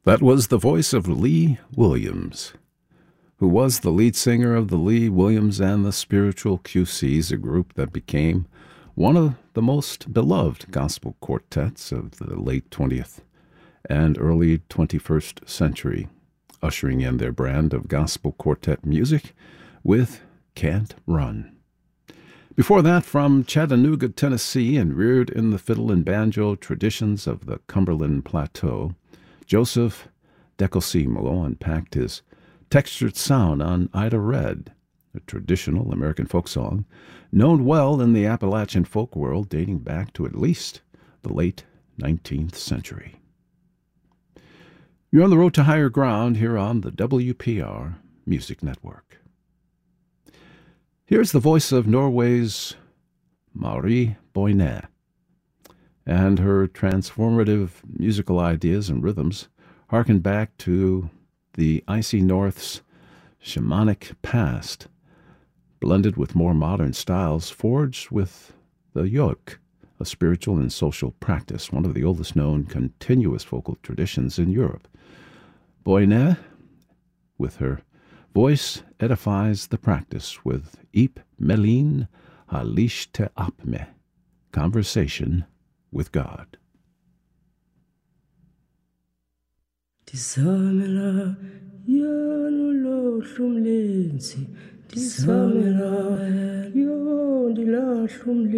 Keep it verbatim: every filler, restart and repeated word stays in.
That was the voice of Lee Williams, who was the lead singer of the Lee Williams and the Spiritual Q Cs, a group that became one of the most beloved gospel quartets of the late twentieth and early twenty-first century, ushering in their brand of gospel quartet music with Can't Run. Before that, from Chattanooga, Tennessee, and reared in the fiddle and banjo traditions of the Cumberland Plateau, Joseph Decosimo unpacked his textured sound on Ida Red, a traditional American folk song known well in the Appalachian folk world dating back to at least the late nineteenth century. You're on the road to higher ground here on the W P R Music Network. Here's the voice of Norway's Mari Boine, and her transformative musical ideas and rhythms harken back to the Icy North's shamanic past, blended with more modern styles forged with the yoke, a spiritual and social practice, one of the oldest known continuous vocal traditions in Europe. Boine, with her voice, edifies the practice with Ip Melin Halishte Apme, conversation with God. Disamela yanulo hlumlensi, disamela yondila hlumlensi.